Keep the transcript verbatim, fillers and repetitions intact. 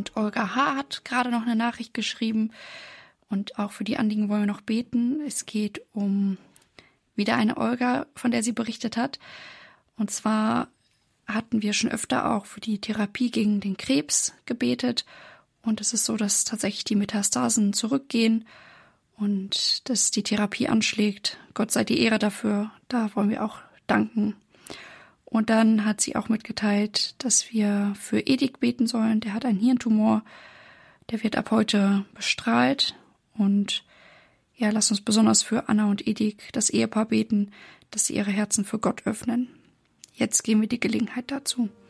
Und Olga H. hat gerade noch eine Nachricht geschrieben. Und auch für die Anliegen wollen wir noch beten. Es geht um wieder eine Olga, von der sie berichtet hat. Und zwar hatten wir schon öfter auch für die Therapie gegen den Krebs gebetet. Und es ist so, dass tatsächlich die Metastasen zurückgehen und dass die Therapie anschlägt. Gott sei die Ehre dafür. Da wollen wir auch danken. Und dann hat sie auch mitgeteilt, dass wir für Edik beten sollen. Der hat einen Hirntumor. Der wird ab heute bestrahlt. Und ja, lass uns besonders für Anna und Edik, das Ehepaar, beten, dass sie ihre Herzen für Gott öffnen. Jetzt geben wir die Gelegenheit dazu.